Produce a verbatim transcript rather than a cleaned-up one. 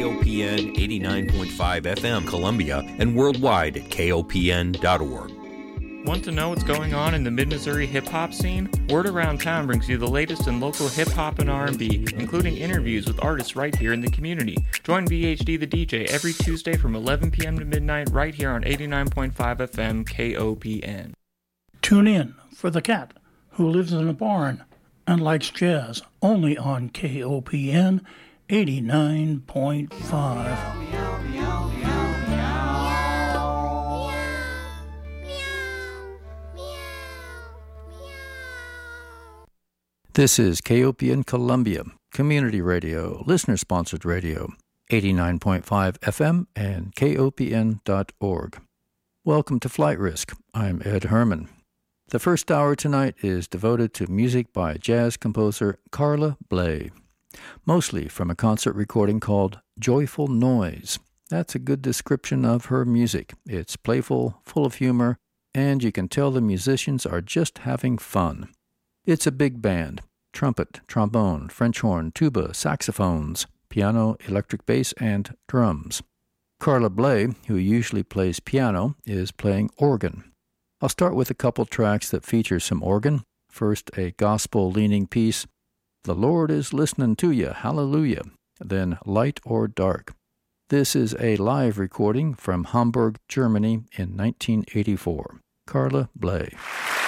O P N eighty-nine point five F M Columbia and worldwide at K O P N dot org. Want to know what's going on in the mid-Missouri hip-hop scene? Word Around Town brings you the latest in local hip-hop and R and B, including interviews with artists right here in the community. Join V H D the D J every Tuesday from eleven p.m. to midnight right here on eighty-nine point five F M K O P N. Tune in for the cat who lives in a barn and likes jazz, only on K O P N eighty-nine point five. This is K O P N Columbia, community radio, listener-sponsored radio, eighty-nine point five F M and K O P N dot org. Welcome to Flight Risk. I'm Ed Herman. The first hour tonight is devoted to music by jazz composer Carla Bley, mostly from a concert recording called Joyful Noise. That's a good description of her music. It's playful, full of humor, and you can tell the musicians are just having fun. It's a big band: trumpet, trombone, French horn, tuba, saxophones, piano, electric bass, and drums. Carla Bley, who usually plays piano, is playing organ. I'll start with a couple tracks that feature some organ. First, a gospel-leaning piece, The Lord is Listening to You, Hallelujah. Then, Light or Dark. This is a live recording from Hamburg, Germany in nineteen eighty-four. Carla Bley.